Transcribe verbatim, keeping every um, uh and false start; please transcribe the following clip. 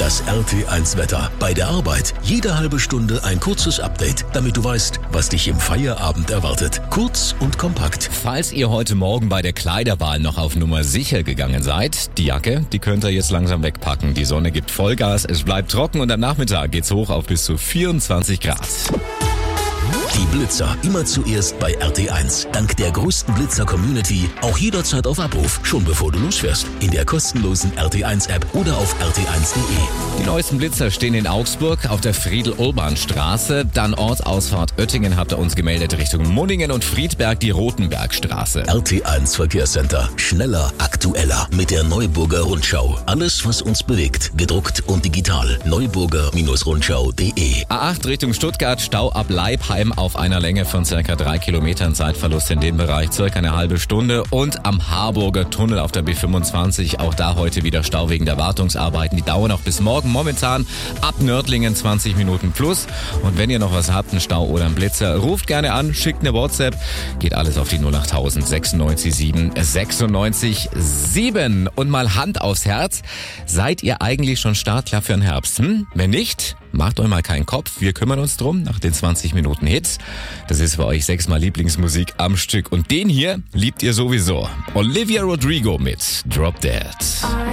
Das R T eins Wetter. Bei der Arbeit jede halbe Stunde ein kurzes Update, damit du weißt, was dich im Feierabend erwartet. Kurz und kompakt. Falls ihr heute Morgen bei der Kleiderwahl noch auf Nummer sicher gegangen seid, die Jacke, die könnt ihr jetzt langsam wegpacken. Die Sonne gibt Vollgas, es bleibt trocken und am Nachmittag geht's hoch auf bis zu vierundzwanzig Grad. Die Blitzer immer zuerst bei R T eins. Dank der größten Blitzer-Community auch jederzeit auf Abruf, schon bevor du losfährst. In der kostenlosen R T eins App oder auf r t eins punkt de. Die neuesten Blitzer stehen in Augsburg auf der Friedel-Olban-Straße. Dann Ortsausfahrt Oettingen habt ihr uns gemeldet Richtung Munningen und Friedberg die Rotenbergstraße. R T eins Verkehrscenter. Schneller, aktueller mit der Neuburger Rundschau. Alles, was uns bewegt. Gedruckt und digital. neuburger Rundschau punkt de. A acht Richtung Stuttgart, Stau ab Leibheim auf einer Länge von circa drei Kilometern. Zeitverlust in dem Bereich circa eine halbe Stunde. Und am Harburger Tunnel auf der B fünfundzwanzig, auch da heute wieder Stau wegen der Wartungsarbeiten. Die dauern auch bis morgen. Momentan ab Nördlingen zwanzig Minuten plus. Und wenn ihr noch was habt, einen Stau oder einen Blitzer, ruft gerne an, schickt eine WhatsApp. Geht alles auf die null acht null null sechsundneunzig sieben sechsundneunzig sieben. Und mal Hand aufs Herz. Seid ihr eigentlich schon startklar für den Herbst? Hm? Wenn nicht, macht euch mal keinen Kopf. Wir kümmern uns drum nach den zwanzig Minuten Hits. Das ist für euch sechsmal Lieblingsmusik am Stück. Und den hier liebt ihr sowieso. Olivia Rodrigo mit Drop Dead.